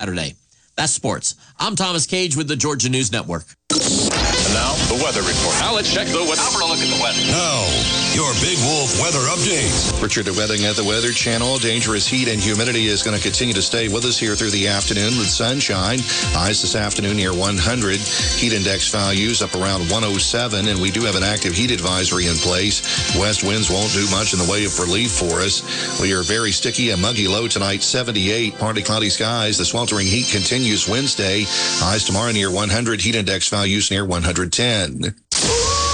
Saturday. That's sports. I'm Thomas Cage with the Georgia News Network. And now, the weather report. Now let's check the weather. Now for a look at the weather. Now, your Big Wolf weather update. Richard Wedding at the Weather Channel. Dangerous heat and humidity is going to continue to stay with us here through the afternoon with sunshine. Highs this afternoon near 100. Heat index values up around 107, and we do have an active heat advisory in place. West winds won't do much in the way of relief for us. We are very sticky and muggy low tonight, 78. Partly cloudy skies. The sweltering heat continues Wednesday. Highs tomorrow near 100. Heat index values near 110.